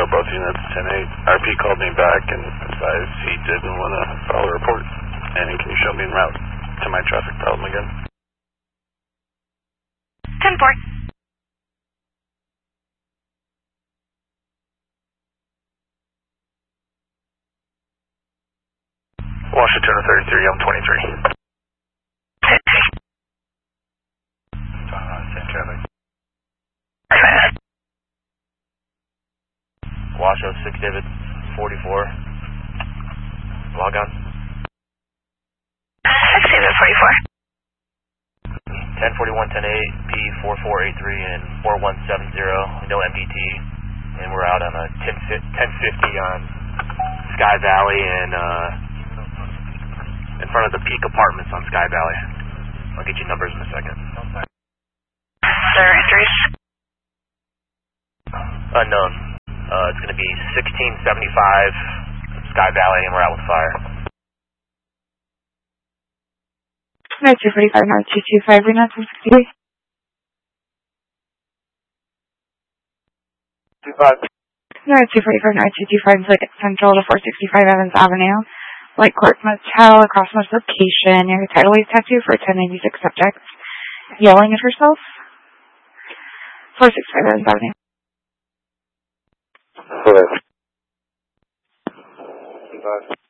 both units, 10-8. RP called me back and advised he didn't want to file a report. And can you show me en route to my traffic problem again? 10-4. Washington 33, I'm 23. Same traffic. Washoe 6 David 44. Log on. 6 David 44. 1041, 10-8, P4483 and 4170. No MDT. And we're out on a 1050 on Sky Valley and in front of the Peak Apartments on Sky Valley. I'll get you numbers in a second. Sir, injuries? Unknown. It's going to be 1675 Sky Valley, and we're out with fire. No, 245, not 225, we're not 260. 25. No, 245, not 225, like Central to 465 Evans Avenue. Light Court Motel, across from this location, near the tidal wave tattoo for 1096 subjects. Yelling at herself. 465 Evans Avenue. Hello. 25.